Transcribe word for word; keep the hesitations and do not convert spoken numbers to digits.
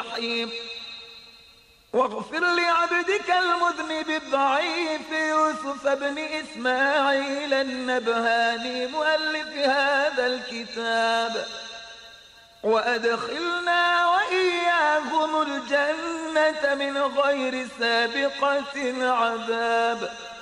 الجحيم. واغفر لعبدك المذنب الضعيف يوسف بن إسماعيل النبهاني مؤلف هذا الكتاب، وأدخلنا وإياهم الجنة من غير سابقة عذاب.